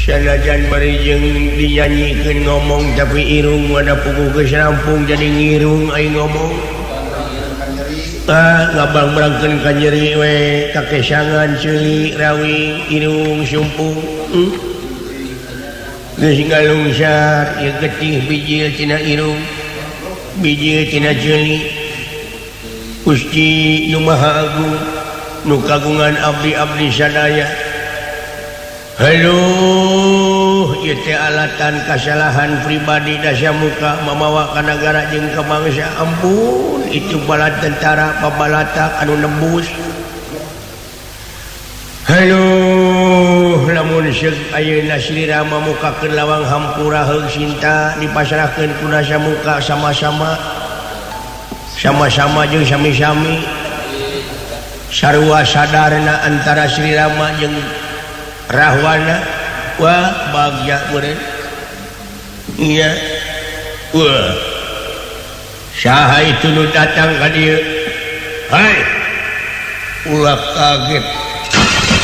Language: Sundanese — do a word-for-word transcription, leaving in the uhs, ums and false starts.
sanajan bari jeung dinyanyikeun ngomong tapi irung ada puguh geus rampung jadi ngirung aing ngomong ah ngabang-barangkeun ka nyeri we kakesangan ceuli rawi irung sumpung hmm? geus galungsar ieu getih bijil tina irung bijil tina ceuli Gusti Nu Maha Agung nu kagungan abdi-abdi sadaya. Halo ieu teh alatan kasalahan pribadi Dasamuka mamawa ka nagara jeung ka bangsa. Ampun itu bala tentara pabalatak anu nembus. Halo lamun seug ayeuna slirama mukakeun lawang hampura heug cinta dipasrahkeun ku Dasamuka sama-sama sama-sama jeung sami-sami sarua sadarna antara Sri Rama jeung Rahwana. Wah bagja meureun iya wah saha itu nu datang ka dieu hai ulah kaget